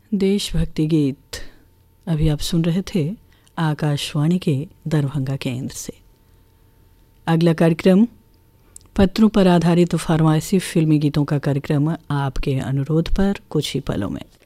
देशभक्ति गीत अभी आप सुन रहे थे आकाशवाणी के दरभंगा केंद्र से। अगला कार्यक्रम पत्रों पर आधारित फरमाइशी फिल्मी गीतों का कार्यक्रम आपके अनुरोध पर कुछ ही पलों में।